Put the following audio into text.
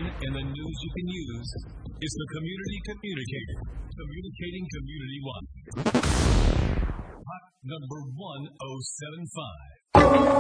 in the news you can use is the Community Communicator, communicating community-wide. Hot number 1075.